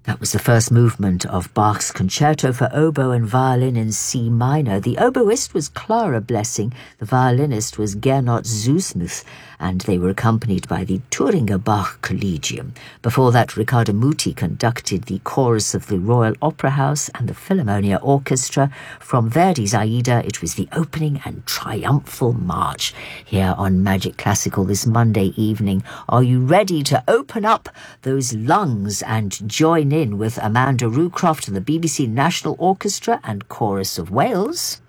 That was the first movement of Bach's Concerto for Oboe and Violin in C minor. The oboist was Clara Blessing, the violinist was Gernot Zusmuth, and they were accompanied by the Thüringer Bach Collegium. Before that, Riccardo Muti conducted the chorus of the Royal Opera House and the Philharmonia Orchestra. From Verdi's Aida, it was the opening and triumphal march here on Magic Classical this Monday evening. Are you ready to open up those lungs and join in with Amanda Rucroft and the BBC National Orchestra and Chorus of Wales?